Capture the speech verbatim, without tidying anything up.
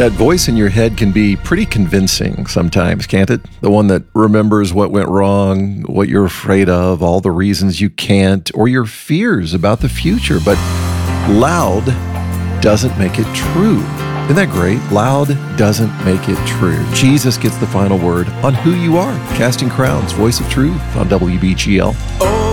That voice in your head can be pretty convincing sometimes, can't it? The one that remembers what went wrong, what you're afraid of, all the reasons you can't, or your fears about the future. But loud doesn't make it true. Isn't that great? Loud doesn't make it true. Jesus gets the final word on who you are. Casting Crowns, Voice of Truth on W B G L. Oh.